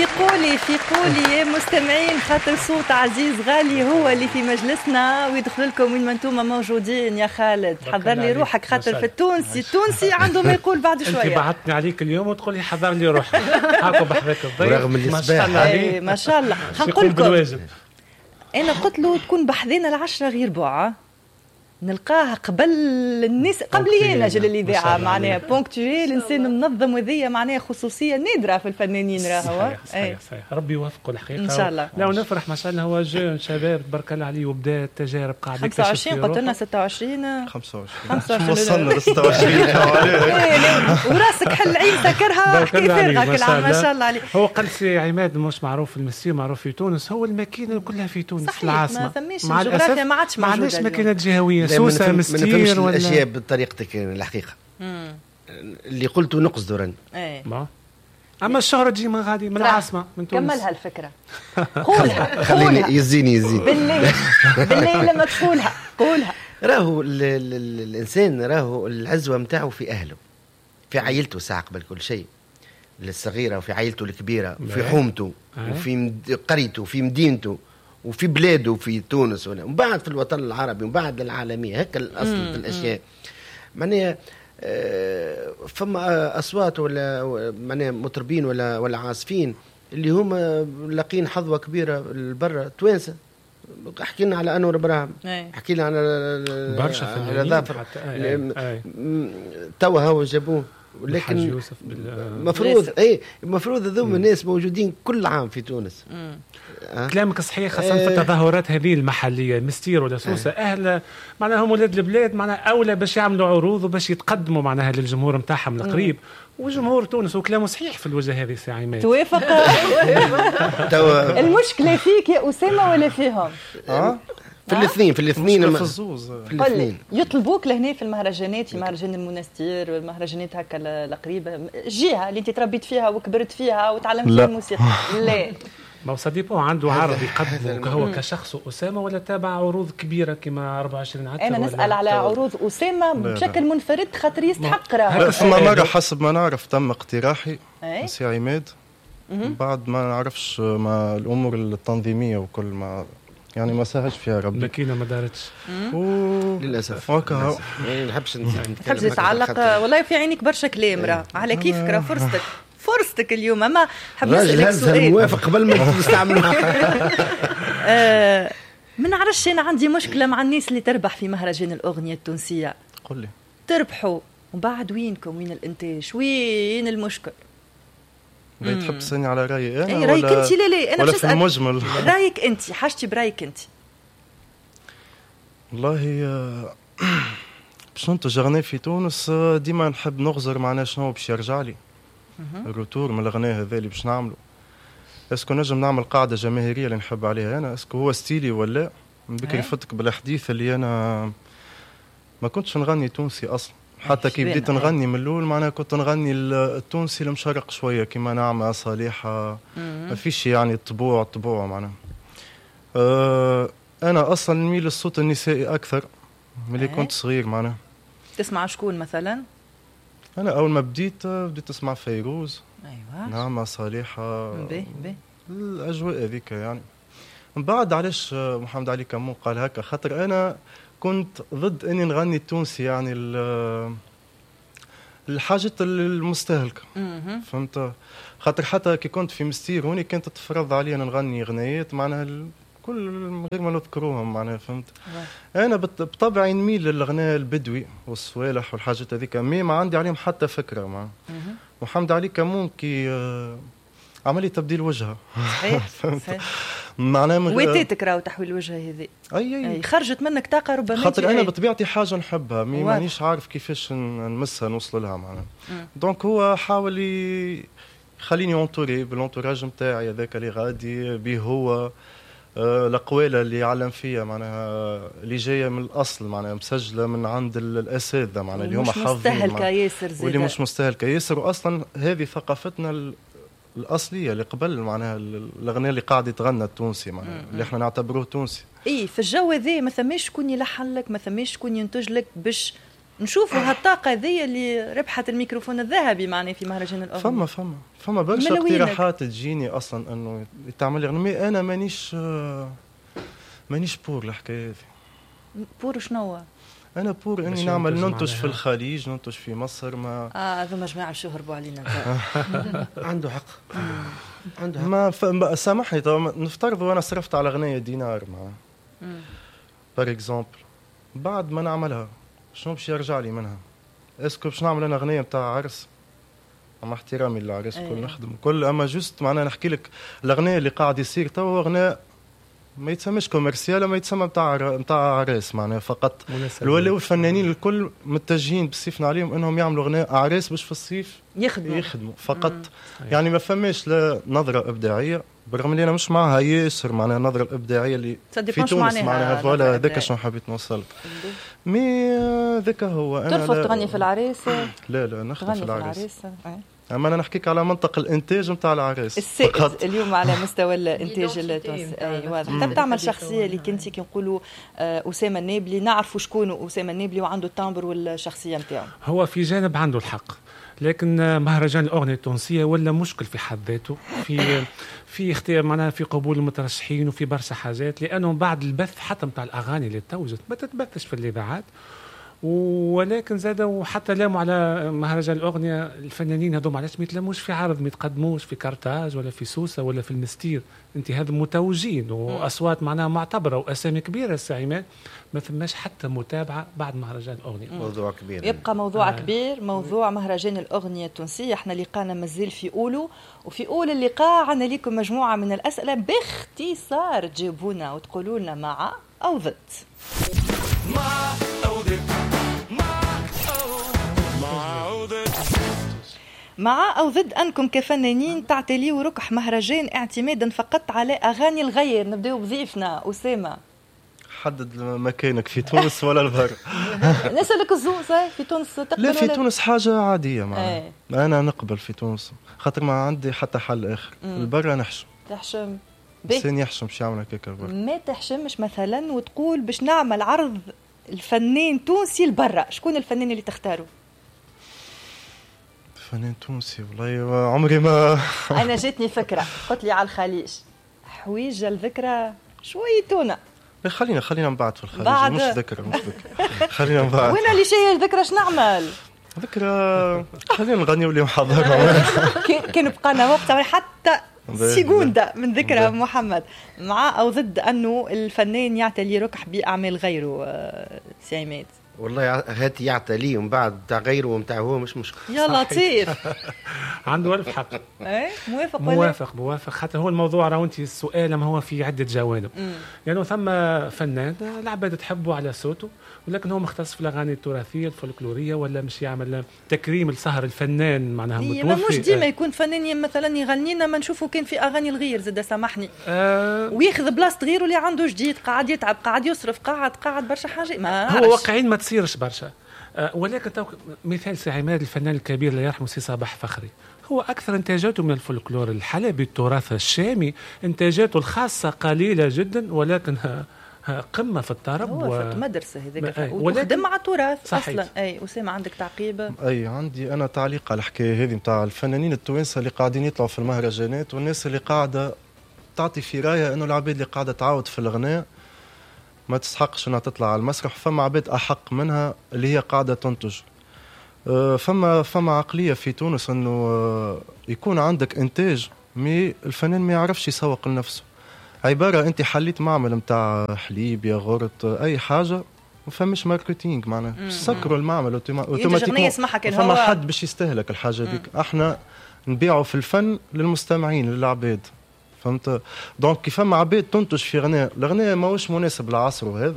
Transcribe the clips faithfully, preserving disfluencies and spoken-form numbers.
في قولي في قولي يا مستمعين، خاطر صوت عزيز غالي هو اللي في مجلسنا ويدخل لكم وين ما انتم موجودين. يا خالد حضر لي روحك، خاطر في التونسي التونسي عنده ما يقول بعد شويه. انت بعثتني عليك اليوم وتقول لي حضر لي روحك. هاكم بحذاك الضيف رغم الإصباح. ما شاء الله. هنقول لكم انا قلت له تكون بحذينا العشرة غير بوعه، نلقاها قبل الناس قبلي انا جل الاذاعه معناها بونكتويل، انسان منظم وذيه معناها خصوصيه نادره في الفنانين راهو. صحيح صحيح, صحيح. ربي يوفقه الحقيقه ان شاء الله. لا ونفرح ما شاء الله، هو جون شباب تبارك الله عليه وبدا التجارب قاعد خمسة وعشرين قلت لنا ستة وعشرين خمسة وعشرين خمسة وعشرين وصلنا ل ستة وعشرين وراسك حل عين سكرها حكي فارغه كل عام ما شاء الله عليه. هو قال سي عماد مش معروف في المسير، معروف في تونس، هو الماكينه كلها في تونس صحيح. العاصمه ما ثماش الجغرافيا ما عادش موجوده، ما عادش ماكينه جهويه سوسه مستير ولا ولا الاشياء بطريقتك الحقيقه. مم. اللي قلته نقصد رن ايه. اما الشهرة تجي من غادي من العاصمة من تونس. كملها الفكرة، قولها خليني يزيني يزيني بالليل بالليل لما تقولها قولها. راهو ال ال ال الانسان راهو العزوة متاعه في اهله، في عائلته ساعة قبل كل شيء، الصغيرة وفي عائلته الكبيرة وفي حومته وفي قريته وفي مدينته وفي بلاده في تونس ومن بعد في الوطن العربي ومن بعد العالمية. هكا الأصل في الأشياء معناها. فما أصوات ولا معناها مطربين ولا ولا عازفين اللي هم لاقين حظوة كبيرة لبرا توانسة. احكي لنا على أنور إبراهيم، احكي لنا على برشا على ظافر توا هو جابوه، ولكن المفروض اي المفروض هذوما الناس موجودين كل عام في تونس. أه؟ كلامك صحيح، خاصة أه في التظاهرات هذه المحلية مستير ولا سوسة. أه أهل معناها هم ولاد البلاد معناها أولى باش يعملوا عروض وباش يتقدموا معناها للجمهور متاعهم القريب. وجمهور تونس وكلامه صحيح في الوجه هذه سي عماد. توافق. المشكلة فيك يا أسامة ولا فيهم؟ أه؟ في الاثنين في الاثنين في الزوز في الاثنين. يطلبوك لهنا في المهرجانات، في مهرجان المنستير والمهرجانات هكا القريبة، الجهة اللي انت تربيت فيها وكبرت فيها وتعلمت فيها الموسيقى؟ لا ما صديقه عنده عرض يقدمه هو كشخص أسامة ولا تابع عروض كبيرة كما أربعة وعشرين عتبة؟ أنا نسأل على عروض أسامة بشكل منفرد خاطر يستحق راه. ما مرة حسب ما نعرف تم اقتراحي سي عماد، بعد ما نعرفش ما الأمور التنظيمية وكل ما يعني ما ساهلش فيها ربي، الماكينة ما دارتش للأسف. هكا يعني نحبش نحبش نتعلق والله في عينيك برشا كلام راه على كيفك راه فرصتك فرصتك اليوم. اما حاب نسالك سؤال موافق قبل ما تستعملوا. آه ما نعرفش، انا عندي مشكله مع الناس اللي تربح في مهرجان الاغنيه التونسيه. قل لي تربحوا ومن بعد وينكم؟ وين الانتاج؟ وين المشكل؟ تحب تسالني على رايي انا؟ اي رايك انت؟ لا لا انا ولا في المجمل رايك انت، حاجتي برايك انت. والله باش ننتج اغنيه في تونس ديما نحب نغزر معناه شنو باش يرجع لي الروتور من الاغنيه هذا اللي باش نعمله. اسكو نجم نعمل قاعده جماهيريه اللي نحب عليها انا؟ اسكو هو ستيلي ولا بكري فتك بالحديث اللي انا ما كنتش نغني تونسي اصلا، حتى كي بديت نغني من الاول معناها كنت نغني التونسي المشرق شويه كيما نعمة صالحه، ما فيش يعني الطبوع الطبوع معناها. أه انا اصلا نميل للصوت النسائي اكثر من اللي كنت صغير معناها. تسمع شكون مثلا؟ انا اول ما بديت بديت اسمع فيروز، ايوه نعمة صالحه، بي بي الاجواء هذيك يعني. من بعد علاش محمد علي كمون قال هكا؟ خاطر انا كنت ضد اني نغني التونسي يعني الحاجة المستهلكة، فهمت؟ خاطر حتى كي كنت في مستير هوني كانت تفرض علي أنا نغني غنيات معناها كل غير ما نذكروهم معناها، فهمت؟ أنا بطبعي نميل للغناء البدوي والصوالح والحاجات هذيك، مي ما عندي عليهم حتى فكرة مع محمد علي كمون كي عملي تبديل وجهه. صحيح صحيح. معناها مغ... ويتيتك راهو تحويل الوجه هذه اي اي, أي خرجت منك طاقه ربما. خاطر انا بطبيعتي حاجه نحبها مي مانيش عارف كيفاش نمسها نوصل لها معناها. دونك هو حاول يخليني اونتوري بالانتوراج نتاعي هذاك اللي غادي به هو آه الاقوال اللي يعلم فيها معناها اللي جايه من الاصل معناها مسجله من عند الاساتذه معناها اللي هما حافظين مستهلكه ياسر زي واللي مش مستهلكه ياسر. واصلا هذه ثقافتنا الأصلية اللي قبل معناها الأغنية اللي قاعد يتغنى التونسي معناها اللي احنا نعتبروه تونسي. اي في الجو ذي ما ثماش شكون يلحن لك، ما ثماش شكون ينتج لك باش نشوفوا هالطاقه ذي اللي ربحت الميكروفون الذهبي معناه في مهرجان الاغنيه. فما فما فما برشا اقتراحات تجيني اصلا انه تعمل اغنيه. انا مانيش مانيش بور الحكايه هذه. بور شنو؟ انا بور اني نعمل ننتج في الخليج، ننتج في مصر. ما اه ثم جماعه شو هربوا علينا. عنده حق عنده حق. ما ف... سامحني نفترض وانا صرفت على اغنيه دينار معاه بار اكزومبل، بعد ما نعملها شنو باش يرجع لي منها؟ اسكو باش نعمل انا اغنيه نتاع عرس مع احترامي للعرس كل نخدم كل، اما جست معناها نحكي لك الاغنيه اللي قاعد يصير تو اغنيه ما يتسمىش كوميرسيال، ما يتسمى نتاع نتاع عرس معناها فقط. الولاو الفنانين الكل متجهين بالصيف عليهم انهم يعملوا اغنيه عرس باش في الصيف يخدموا يخدموا فقط. مم. يعني ما فماش لا نظره ابداعيه، برغم اللي انا مش معها ياسر معناها النظره الابداعيه اللي في تونس معناها فوالا هذاك شنو حبيت نوصل. مي ذاك هو انا ترفض تغني في العريس؟ لا لا نخدم في العريس, في العريس. اما انا نحكيك على منطق الانتاج نتاع العريس السائد اليوم على مستوى الانتاج التونسي. اي واضح. حتى بتعمل شخصيه اللي كنتي كي نقولوا اسامه النابلي، نعرفوا شكون اسامه النابلي وعنده التامبر والشخصيه نتاعو. هو في جانب عنده الحق، لكن مهرجان الاغنيه التونسيه ولا مشكل في حد ذاته في في اختيار معناها في قبول المترشحين وفي برشا حاجات، لانه بعد البث حتى نتاع الاغاني اللي توجد ما تتبثش في الاذاعات، ولكن زادوا حتى لاموا على مهرجان الأغنية الفنانين هذوما علاش ما يتلموش في عرض، ما يتقدموش في كارتاج ولا في سوسة ولا في المستير. انت هذا متوجين واصوات معناها معتبره واسامي كبيره السعيمات، ما ثماش حتى متابعه بعد مهرجان الاغنيه. موضوع كبير يبقى موضوع آه. كبير موضوع مهرجان الاغنيه التونسيه. احنا لقانا مازال في اولو، وفي اول اللقاء عندنا لكم مجموعه من الاسئله باختصار تجاوبونا وتقولوا لنا مع او ضد. مع او ضد مع أو ضد أنكم كفنانين تعتليوا ركح مهرجان اعتمادا فقط على أغاني الغير. نبدأ بضيفنا أسامة. حدد مكانك في تونس ولا البر؟ نسألك الزوز في تونس تقبل؟ لا في تونس حاجة عادية معنا. أنا نقبل في تونس خاطر ما عندي حتى حل آخر. البر نحشم. تحشم بسين يحشم باش يعمل هكاك البر. ما تحشمش مثلا وتقول باش نعمل عرض الفنان تونسي لبرا، شكون الفنان اللي تختاره؟ فنان تونسي والله عمري ما انا جاتني فكره، قلت لي على الخليج حويجه الذكرى شويه تونه. لا خلينا خلينا من بعد في الخليج بعد... مش ذكرى مش ذكرى خلينا من بعد. وين اللي شيء الذكرى شو نعمل؟ ذكرى خلينا نغنيوا اليوم حضرنا. كان بقانا وقت حتى سيكوندا من ذكرى محمد. مع او ضد انه الفنان يعتلي ركح باعمال غيره سعيمات؟ والله هاتي يعتلي ومن بعد تاع غيره ومتاع هو مش مشكل. يا لطيف. عنده ألف حق. ايه موافق ولا موافق موافق. حتى هو الموضوع راه انت السؤال ما هو في عده جوانب، لانه يعني ثم فنان العباد تحبه على صوته، ولكن هو مختص في الاغاني التراثيه الفولكلوريه، ولا مش يعمل تكريم لسهر الفنان معناها متوفي. مش ديما يكون فنان مثلا يغني لنا، ما نشوفه كان في اغاني الغير زاد سامحني أه وياخذ بلاصه غيره اللي عنده جديد، قاعد يتعب قاعد يصرف قاعد قاعد برشا حاجه. ما هو واقعين ما تصيرش برشا. أه ولكن مثال سي عماد الفنان الكبير الله يرحمه سي صباح فخري، هو أكثر إنتاجاته من الفولكلور الحلبي التراث الشامي، إنتاجاته الخاصة قليلة جدا، ولكن قمة في الطرب. هو و... في مدرسة هذاك وتخدم مع التراث أصلا. أي أسامة عندك تعقيب؟ أي عندي أنا تعليق على الحكاية هذه متاع الفنانين التوانسة اللي قاعدين يطلعوا في المهرجانات، والناس اللي قاعدة تعطي في راية إنه العباد اللي قاعدة تعاود في الغناء ما تستحقش إنها تطلع على المسرح، فما عباد أحق منها اللي هي قاعدة تنتج. فما فما عقلية في تونس إنه يكون عندك إنتاج مي الفنان ما يعرفش يسوق لنفسه. عبارة أنت حليت معمل متاع حليب يا غرط أي حاجة ما فماش ماركتينج معناها، سكروا المعمل اوتوماتيكمون فما حد باش يستهلك الحاجة ديك. احنا نبيعوا في الفن للمستمعين للعباد، فهمت؟ دونك كيف فما عباد تنتج في غناء، الغناء ماهوش مناسب لعصره هذا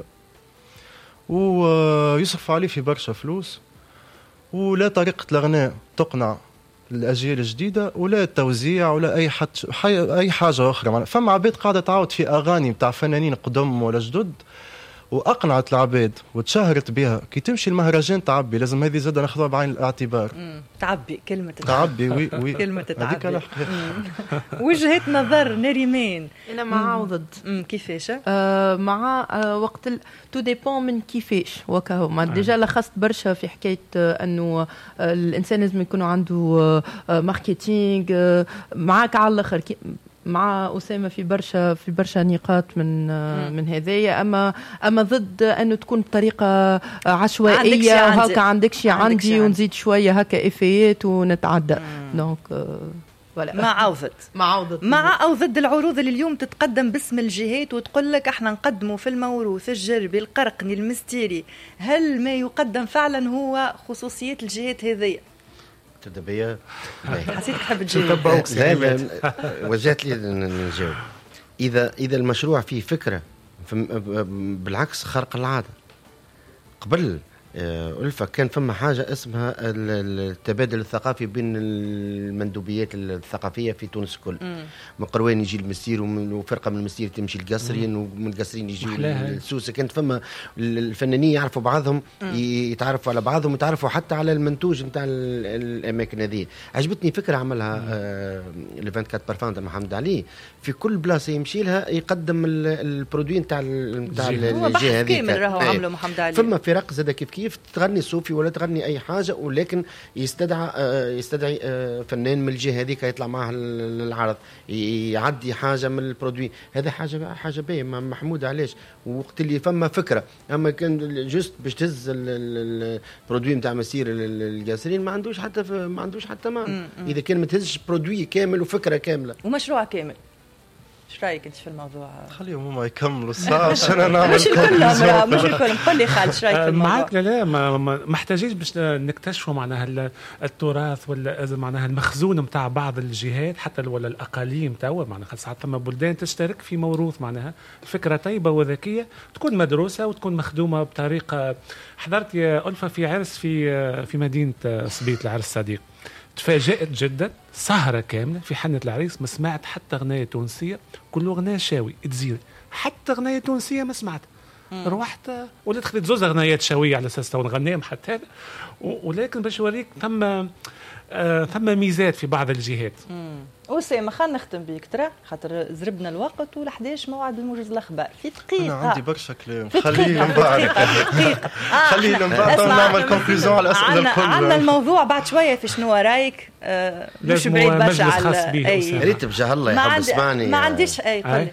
ويصرف عليه في برشا فلوس، ولا طريقة الغناء تقنع الأجيال الجديدة، ولا التوزيع ولا أي حد أي حاجة أخرى. فما عباد قاعدة تعاود في أغاني بتاع فنانين قدم ولا جدد، واقنعت العباد وتشهرت بها. كي تمشي المهرجان تعبي، لازم هذه زاده ناخذها بعين الاعتبار. تعبي كلمه تعبي وي وي كلمه تعبي. وجهه نظر نريمان. انا مع وضد. كيفاش؟ آه مع آه وقت تو ديبون من كيفاش وكهو. ما ديجا لخصت برشا في حكايه آه انه آه الانسان لازم يكون عنده آه آه ماركتينغ. آه معاك على الاخر مع أسامة في برشا في برشا نقاط من آه من هذايا. اما اما ضد انه تكون بطريقه عشوائيه وهكا عندك شيء عندي, عندي ونزيد شويه هكا افيات ونتعدى. دونك آه مع أو ضد مع أو ضد مع أو ضد العروض اللي اليوم تتقدم باسم الجهات وتقول لك احنا نقدموا في الموروث الجربي القرقني المستيري. هل ما يقدم فعلا هو خصوصيات الجهات هذه؟ تبدا بيا حسيت تحب تجاوب. وجهت لي نجاوب. اذا اذا المشروع فيه فكره بالعكس خارق العاده. قبل ألفة كان فما حاجة اسمها التبادل الثقافي بين المندوبيات الثقافية في تونس كل. من قروان يجي المسير وفرقة من المسير تمشي القصرين ومن القصرين يجي السوسة. كانت فما الفنانين يعرفوا بعضهم يتعرفوا على بعضهم يتعرفوا حتى على المنتوج نتاع الأماكن هذه. عجبتني فكرة عملها ل أربعة وعشرين بارفان محمد علي. في كل بلاصة يمشي لها يقدم البرودوي نتاع نتاع الجهة هذه. كامل راهو عملوا محمد علي. فما فرق زاد كيف كيف تغني صوفي ولا تغني اي حاجه ولكن يستدعى يستدعي فنان من الجهه هذيك يطلع معها العرض يعدي حاجه من البرودوي. هذا حاجه حاجه باهيه محمود. علاش وقت اللي فما فكره اما كان جست باش تهز البرودوي نتاع مسير القاسرين ما عندوش حتى ما عندوش حتى معنى اذا كان ما تهزش برودوي كامل وفكره كامله ومشروع كامل. ايش رايك انت في الموضوع؟ خليهم هما يكملوا الساعه عشان انا نعمل مش الكل مش الكل. قول لي خالد ايش رايك في الموضوع؟ معك لا لا ما محتاجيش باش نكتشفوا معناها التراث ولا معناها المخزون نتاع بعض الجهات حتى ولا الاقاليم توا. معناها ساعات ثم بلدان تشترك في موروث معناها فكره طيبه وذكيه تكون مدروسه وتكون مخدومه بطريقه. حضرت يا ألفة في عرس في في مدينه صبيت العرس الصديق. تفاجأت جدا سهرة كاملة في حنة العريس ما سمعت حتى أغنية تونسية. كل أغنية شاوي تزيد حتى أغنية تونسية ما سمعت. روحت ولات خذيت زوز أغنيات شاوية على أساس نغنيهم حتى هذا. ولكن باش أوريك ثم آه ثم ميزات في بعض الجهات. أسامة خلينا نختم بيك ترى خاطر زربنا الوقت والحداش موعد الموجز الأخبار في دقيقة. أنا عندي برشا كلام خليه لمبعد خليه لمبعد نعمل كونكلوزيون على الأسئلة الكل. عندنا الموضوع بعد شوية في شنو رايك آه مش بعيد برشا على أي ريت بجاه الله يحب اسمعني. ما عنديش أي قولي.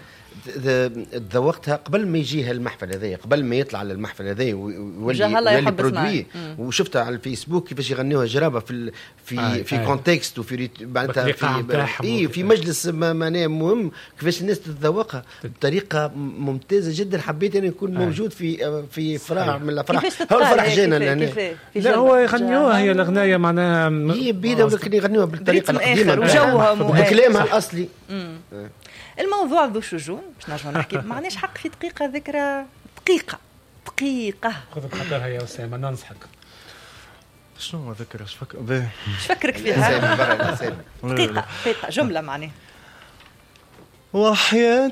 تذوقتها قبل ما يجيها المحفل هذايا قبل ما يطلع للمحفل هذايا ويولي برودوي. وشفتها على الفيسبوك كيفاش يغنيوها جرابه في في آه في آه كونتكست وفي معناتها في اي في مجلس معناه مهم كيفاش الناس تتذوقها بطريقه ممتازه جدا. حبيت انا نكون آه موجود في في فرح من الافراح. هو الفرح جانا لهنا. لا هو يغنيوها هي الاغنيه معناها هي بيده ولكن يغنيوها بالطريقه القديمه وجوها بكلامها الاصلي. الموضوع ذو شجون باش نرجعوا نحكي معناش حق في دقيقة ذكرى دقيقة دقيقة. خذ بخاطرها يا أسامة ننصحك. شنو ذكرى اش فكر باهي اش فكرك فيها؟ دقيقة دقيقة جملة معناها. وحياة